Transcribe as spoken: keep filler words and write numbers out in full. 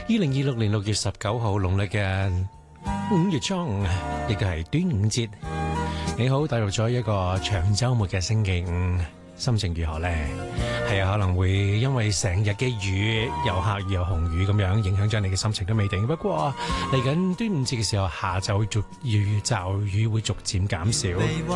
二零二六年六月十九號農曆嘅五月初五，亦都係端午節。你好，踏入咗一個長週末嘅星期五，心情如何呢？係啊，可能會因為成日嘅雨，又黑雨又紅雨咁樣，影響咗你嘅心情都未定。不過嚟緊端午節嘅時候，下晝逐雨驟雨會逐漸減少。